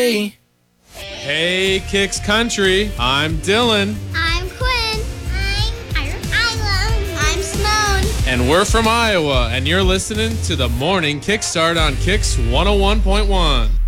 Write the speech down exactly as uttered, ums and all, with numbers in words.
Hey, Kicks Country. I'm Dylan. I'm Quinn. I'm Isla. I'm Simone. And we're from Iowa, and you're listening to the Morning Kickstart on Kicks one oh one point one.